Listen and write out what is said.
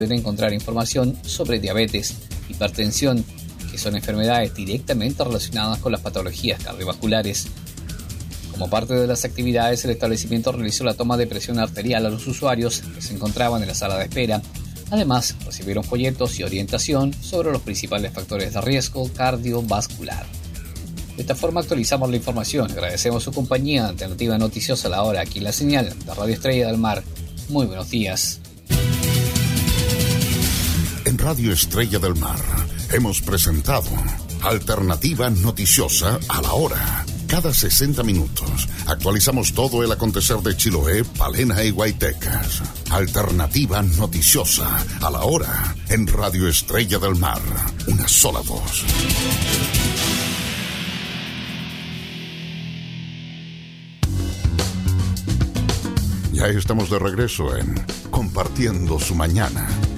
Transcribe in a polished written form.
pueden encontrar información sobre diabetes, hipertensión, que son enfermedades directamente relacionadas con las patologías cardiovasculares. Como parte de las actividades, el establecimiento realizó la toma de presión arterial a los usuarios que se encontraban en la sala de espera. Además, recibieron folletos y orientación sobre los principales factores de riesgo cardiovascular. De esta forma actualizamos la información. Agradecemos su compañía. Alternativa Noticiosa a la hora, aquí en la señal de Radio Estrella del Mar. Muy buenos días. En Radio Estrella del Mar hemos presentado Alternativa Noticiosa a la hora. Cada 60 minutos actualizamos todo el acontecer de Chiloé, Palena y Guaytecas. Alternativa Noticiosa a la hora en Radio Estrella del Mar. Una sola voz. Ya estamos de regreso en Compartiendo su Mañana.